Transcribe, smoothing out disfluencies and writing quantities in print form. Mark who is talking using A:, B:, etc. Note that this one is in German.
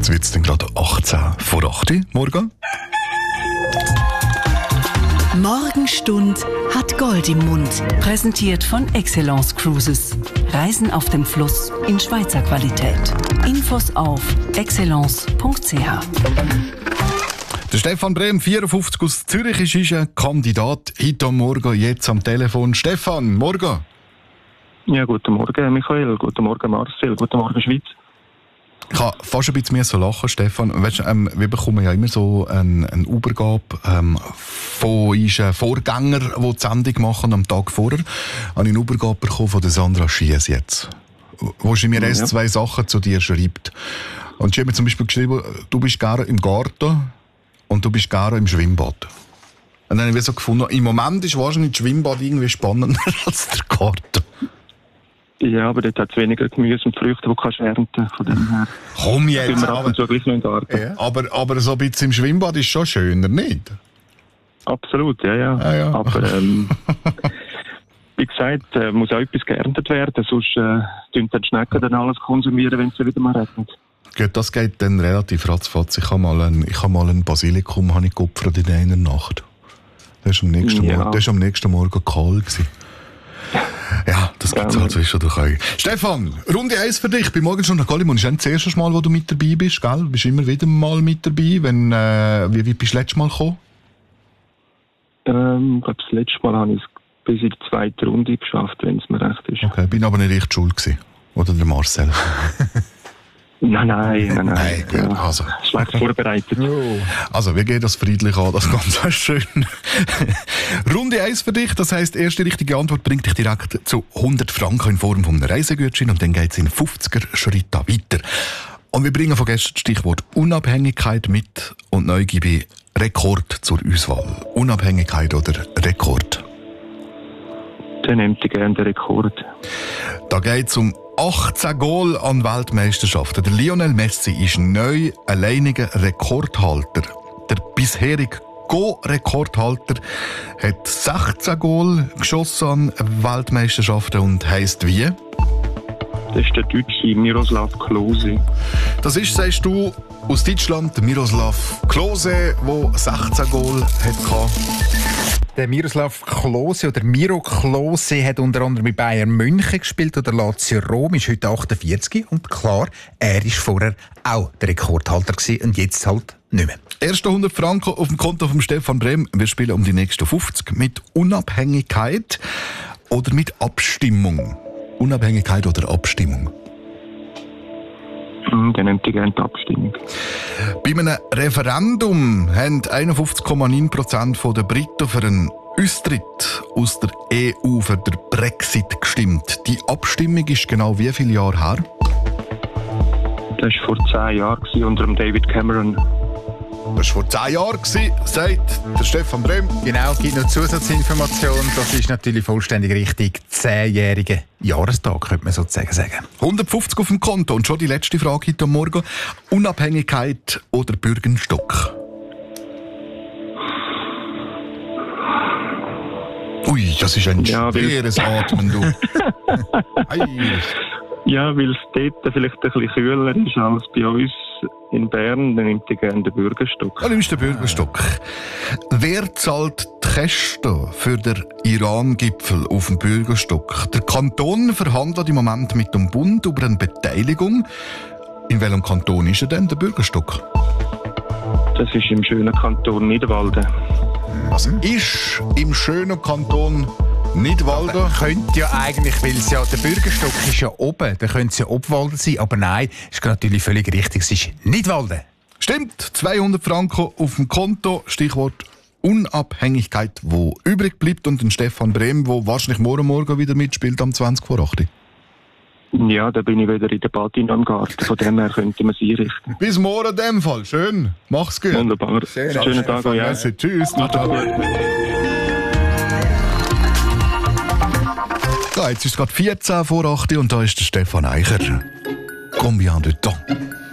A: Jetzt wird es dann gerade 18 vor 8 Uhr morgen.
B: Morgenstund hat Gold im Mund. Präsentiert von Excellence Cruises. Reisen auf dem Fluss in Schweizer Qualität. Infos auf excellence.ch.
A: Der Stefan Brehm, 54 aus Zürich, ist ein Kandidat. Heute Morgen jetzt am Telefon. Stefan, morgen.
C: Ja, guten Morgen Michael, guten Morgen Marcel, guten Morgen Schweiz.
A: Ich habe fast ein bisschen mehr so lachen, Stefan. Weißt, wir bekommen ja immer so eine Übergabe von unseren Vorgängern, die die Sendung machen am Tag vorher. Ich habe eine Übergabe bekommen von der Sandra Schiess jetzt. Wo sie mir erst 2 Sachen zu dir schreibt. Und sie hat mir zum Beispiel geschrieben, du bist gerne im Garten und du bist gerne im Schwimmbad. Und dann habe ich so gefunden, im Moment ist wahrscheinlich das Schwimmbad irgendwie spannender als der Garten.
C: Ja, aber dort hat es weniger Gemüse und Früchte, die du ernten kannst. Von dem her.
A: Komm jetzt!
C: Wir ab und zu gleich noch im Garten.
A: Ja. Aber so ein bisschen im Schwimmbad ist schon schöner, nicht?
C: Absolut, ja.
A: Ah, ja.
C: Aber wie gesagt, muss auch etwas geerntet werden, sonst tun die Schnecken dann alles konsumieren, wenn es wieder mal regnet.
A: Gut, das geht dann relativ ratzfatz. Ich habe mal ein Basilikum geopfert in einer Nacht. Das war am nächsten Morgen kahl gewesen. Ja, das gibt es halt zwischendurch auch. Stefan, Runde 1 für dich. Bei Morgenstund nach Gallimund ist das erste Mal, wo du mit dabei bist, gell? Du bist immer wieder mal mit dabei. Wie bist du das letzte Mal gekommen?
C: Ich glaube, das letzte Mal habe ich es bis in die 2. Runde geschafft, wenn es mir recht ist.
A: Okay, bin aber nicht echt schuld gewesen. Oder der Marcel?
C: Nein.
A: Gut, also.
C: Schlecht vorbereitet.
A: Also, wir gehen das friedlich an, das Ganze schön. Runde 1 für dich, das heisst, erste richtige Antwort bringt dich direkt zu 100 Franken in Form von einem Reisegutschein und dann geht es in 50er Schritten weiter. Und wir bringen von gestern das Stichwort Unabhängigkeit mit und neu gebe ich Rekord zur Auswahl. Unabhängigkeit oder Rekord?
C: Dann nehmt ihr gerne den Rekord.
A: Da geht es um 18 Goal an Weltmeisterschaften. Der Lionel Messi ist neu alleiniger Rekordhalter. Der bisherige Go-Rekordhalter hat 16 Goal geschossen an Weltmeisterschaften und heisst wie?
C: Das ist der Deutsche Miroslav Klose.
A: Das ist, sagst du, aus Deutschland, Miroslav Klose, der 16 Goal hatte.
D: Der Miroslav Klose oder Miro Klose hat unter anderem bei Bayern München gespielt oder Lazio Rom, ist heute 48 und klar, er war vorher auch der Rekordhalter gewesen und jetzt halt nicht mehr.
A: Erste 100 Franken auf dem Konto von Stefan Brehm. Wir spielen um die nächsten 50 mit Unabhängigkeit oder mit Abstimmung. Unabhängigkeit oder Abstimmung?
C: Dann nehmt ihr gerne die Abstimmung.
A: Bei einem Referendum haben 51,9% der Briten für einen Austritt aus der EU, für den Brexit gestimmt. Die Abstimmung ist genau wie viele Jahre her?
C: Das war vor 10 Jahren unter dem David Cameron.
A: Das war vor 10 Jahren, sagt der Stefan Brehm.
D: Genau, gibt noch Zusatzinformation. Das ist natürlich vollständig richtig. 10-jähriger Jahrestag, könnte man sozusagen sagen.
A: 150 auf dem Konto. Und schon die letzte Frage heute Morgen. Unabhängigkeit oder Bürgerstock? Ui, das ist ein schweres Atmen, du.
C: Ja, weil es dort vielleicht ein bisschen kühler ist als bei uns in Bern, dann nimmt ihr gerne den Bürgerstock.
A: Du nimmst den Bürgerstock. Wer zahlt die Kosten für den Iran-Gipfel auf dem Bürgerstock? Der Kanton verhandelt im Moment mit dem Bund über eine Beteiligung. In welchem Kanton ist er denn, der Bürgerstock?
C: Das ist im schönen Kanton Nidwalden.
A: Was ist im schönen Kanton Nidwalden?
D: Könnte ja eigentlich, weil es ja, der Bürgerstock ist ja oben, dann könnte es ja Obwalden sein, aber nein, ist natürlich völlig richtig, es ist Nidwalden.
A: Stimmt, 200 Franken auf dem Konto, Stichwort Unabhängigkeit, wo übrig bleibt, und den Stefan Brehm, der wahrscheinlich morgen wieder mitspielt am 20 vor 8.
C: Ja, da bin ich wieder in der Badin am Garten, von dem her könnte man es einrichten.
A: Bis morgen in dem Fall, schön, mach's gut.
C: Wunderbar, schönen Tag auch, ja.
A: Tschüss. Ja, jetzt ist es gerade 14 vor 8 und da ist der Stefan Eicher. Combien de temps?